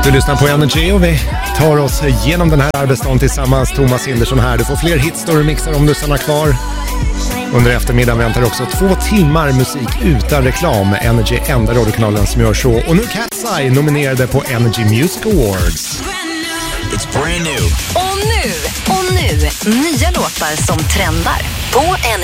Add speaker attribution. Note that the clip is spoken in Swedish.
Speaker 1: Du lyssnar på Energy och vi tar oss igenom den här arbetsdagen tillsammans. Thomas Hindersson här. Du får fler hits då du mixar om du stannar kvar. Under eftermiddagen väntar också 2 timmar musik utan reklam. Energy enda radiokanalen som gör så. Och nu Cat's Eye nominerade på Energy Music Awards.
Speaker 2: It's brand new.
Speaker 3: Och nu, nya låtar som trendar på Energy.